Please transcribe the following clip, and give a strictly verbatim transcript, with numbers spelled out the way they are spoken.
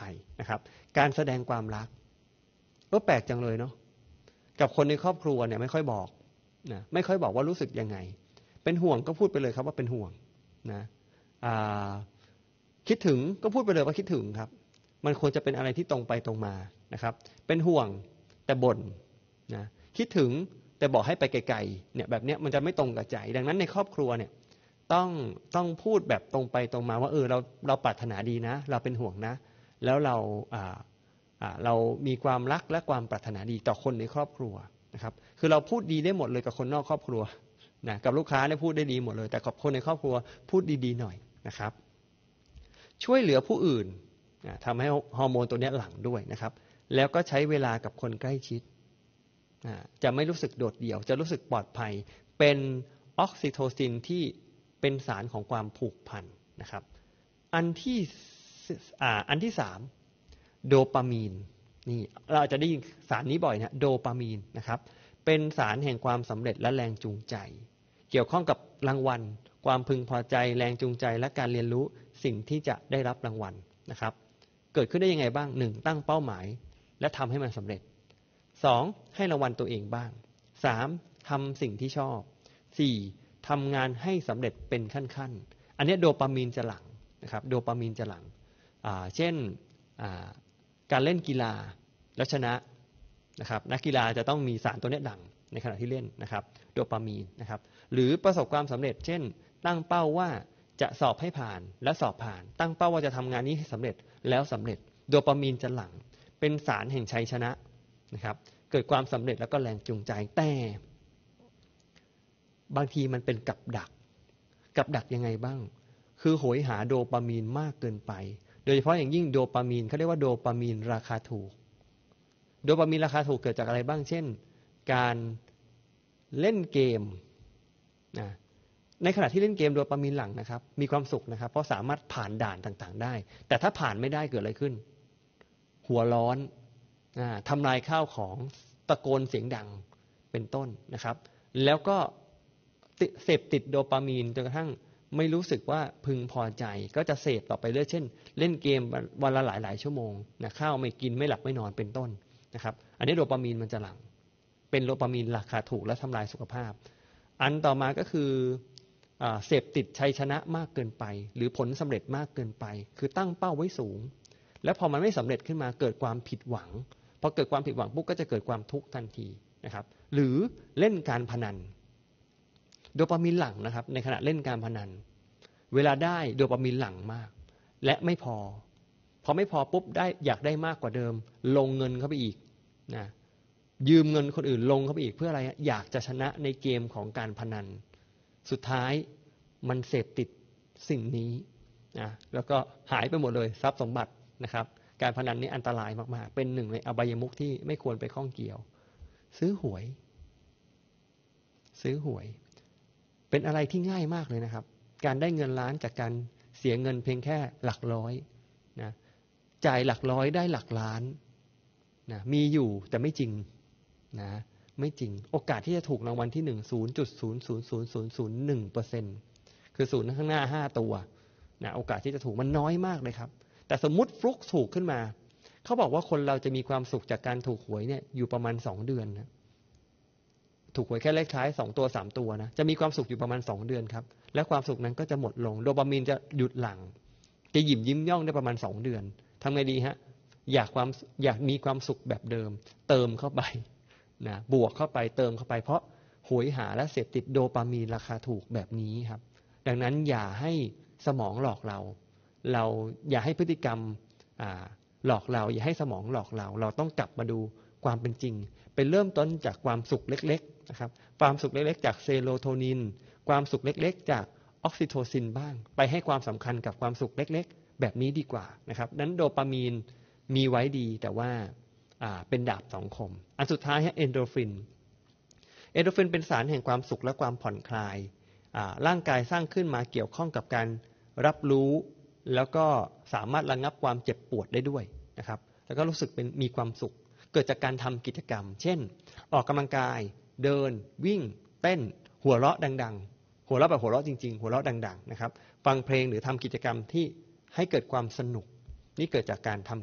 ภัยนะครับการแสดงความรักก็แปลกจังเลยเนาะกับคนในครอบครัวเนี่ยไม่ค่อยบอกนะไม่ค่อยบอกว่ารู้สึกยังไงเป็นห่วงก็พูดไปเลยครับว่าเป็นห่วงนะคิดถึงก็พูดไปเลยว่าคิดถึงครับมันควรจะเป็นอะไรที่ตรงไปตรงมานะครับเป็นห่วงแต่บ่นนะคิดถึงแต่บอกให้ไปไกลๆเนี่ยแบบนี้มันจะไม่ตรงกับใจดังนั้นในครอบครัวเนี่ยต้องต้องพูดแบบตรงไปตรงมาว่าเออเราเราปรารถนาดีนะเราเป็นห่วงนะแล้วเราอ่าอ่าเรามีความรักและความปรารถนาดีต่อคนในครอบครัวนะครับคือเราพูดดีได้หมดเลยกับคนนอกครอบครัวนะกับลูกค้าเนี่ยพูดได้ดีหมดเลยแต่กับคนในครอบครัวพูดดีๆหน่อยนะครับช่วยเหลือผู้อื่นนะทำให้ฮอร์โมนตัวนี้หลั่งด้วยนะครับแล้วก็ใช้เวลากับคนใกล้ชิดนะจะไม่รู้สึกโดดเดี่ยวจะรู้สึกปลอดภัยเป็นออกซิโทซินที่เป็นสารของความผูกพันนะครับอันที่อ่าอันที่สามโดปามีนนี่เราอาจจะได้ยินสารนี้บ่อยนะโดปามีนนะครับเป็นสารแห่งความสำเร็จและแรงจูงใจเกี่ยวข้องกับรางวัลความพึงพอใจแรงจูงใจและการเรียนรู้สิ่งที่จะได้รับรางวัลนะครับเกิดขึ้นได้ยังไงบ้างหนึ่งตั้งเป้าหมายและทำให้มันสำเร็จสองให้รางวัลตัวเองบ้างสามทำสิ่งที่ชอบสี่ทำงานให้สำเร็จเป็นขั้นๆอันนี้โดปามีนจะหลั่งนะครับโดปามีนจะหลั่งเช่นการเล่นกีฬาแล้วชนะนะครับนักกีฬาจะต้องมีสารตัวนี้ดังในขณะที่เล่นนะครับโดปามีนนะครับหรือประสบความสำเร็จเช่นตั้งเป้าว่าจะสอบให้ผ่านและสอบผ่านตั้งเป้าว่าจะทำงานนี้ให้สำเร็จแล้วสำเร็จโดปามีนจะหลั่งเป็นสารแห่งชัยชนะนะครับเกิดความสำเร็จแล้วก็แรงจูงใจแต่บางทีมันเป็นกับดักกับดักยังไงบ้างคือโหยหาโดปามีนมากเกินไปโดยเฉพาะอย่างยิ่งโดปามีนเขาเรียกว่าโดปามีนราคาถูกโดปามีนราคาถูกเกิดจากอะไรบ้างเช่นการเล่นเกมนะในขณะที่เล่นเกมโดปามีนหลั่งนะครับมีความสุขนะครับเพราะสามารถผ่านด่านต่างๆได้แต่ถ้าผ่านไม่ได้เกิดอะไรขึ้นหัวร้อนทำลายข้าวของตะโกนเสียงดังเป็นต้นนะครับแล้วก็เสพติดโดปามีนจนกระทั่งไม่รู้สึกว่าพึงพอใจก็จะเสพต่อไปเรื่อยเช่นเล่นเกมวันละหลายๆชั่วโมงนะข้าวไม่กินไม่หลับไม่นอนเป็นต้นนะครับอันนี้โดปามีนมันจะหลั่งเป็นโดปามีนราคาถูกและทำลายสุขภาพอันต่อมาก็คือเสพติดชัยชนะมากเกินไปหรือผลสำเร็จมากเกินไปคือตั้งเป้าไว้สูงแล้วพอมันไม่สำเร็จขึ้นมาเกิดความผิดหวังพอเกิดความผิดหวังปุ๊บก็จะเกิดความทุกข์ทันทีนะครับหรือเล่นการพนันโดปามีนหลั่งนะครับในขณะเล่นการพนันเวลาได้โดปามีนหลั่งมากและไม่พอพอไม่พอปุ๊บได้อยากได้มากกว่าเดิมลงเงินเข้าไปอีกนะยืมเงินคนอื่นลงเข้าไปอีกเพื่ออะไรอยากจะชนะในเกมของการพนันสุดท้ายมันเสพติดสิ่งนี้นะแล้วก็หายไปหมดเลยทรัพย์สมบัตินะครับการพนันนี้อันตรายมากๆเป็นหนึ่งในอบายมุขที่ไม่ควรไปข้องเกี่ยวซื้อหวยซื้อหวยเป็นอะไรที่ง่ายมากเลยนะครับการได้เงินล้านจากการเสียเงินเพียงแค่หลักร้อยนะจ่ายหลักร้อยได้หลักล้านนะมีอยู่แต่ไม่จริงนะไม่จริงโอกาสที่จะถูกรางวัลที่หนึ่ง ศูนย์จุดศูนย์ศูนย์ศูนย์ศูนย์ศูนย์หนึ่งเปอร์เซ็นต์ คือศูนย์ข้างหน้าห้าตัวนะโอกาสที่จะถูกมันน้อยมากเลยครับแต่สมมุติฟลุกถูกขึ้นมาเขาบอกว่าคนเราจะมีความสุขจากการถูกหวยเนี่ยอยู่ประมาณสองเดือนนะถูกหวยแค่เลขท้ายสองตัวสามตัวนะจะมีความสุขอยู่ประมาณสองเดือนครับและความสุขนั้นก็จะหมดลงโดปามีนจะหยุดหลั่งจะหยิบยิ้มย่องได้ประมาณสองเดือนทำไงดีฮะอยากความอยากมีความสุขแบบเดิมเติมเข้าไปนะบวกเข้าไปเติมเข้าไปเพราะโหยหาและเสพติดโดปามีนราคาถูกแบบนี้ครับดังนั้นอย่าให้สมองหลอกเราเราอย่าให้พฤติกรรมหลอกเราอย่าให้สมองหลอกเราเราต้องกลับมาดูความเป็นจริงเป็นเริ่มต้นจากความสุขเล็กๆนะครับความสุขเล็กๆจากเซโรโทนินความสุขเล็กๆจากออกซิโทซินบ้างไปให้ความสำคัญกับความสุขเล็กๆแบบนี้ดีกว่านะครับนั้นโดปามีนมีไว้ดีแต่ว่าเป็นดาบสองคมอันสุดท้ายเอนโดรฟินเอนโดรฟินเป็นสารแห่งความสุขและความผ่อนคลายร่างกายสร้างขึ้นมาเกี่ยวข้องกับการรับรู้แล้วก็สามารถระงับความเจ็บปวดได้ด้วยนะครับแล้วก็รู้สึกเป็นมีความสุขเกิดจากการทำกิจกรรมเช่นออกกำลังกายเดินวิ่งเต้นหัวเราะดังๆหัวเราะแบบหัวเราะจริงๆหัวเราะดังๆนะครับฟังเพลงหรือทำกิจกรรมที่ให้เกิดความสนุกนี่เกิดจากการทำ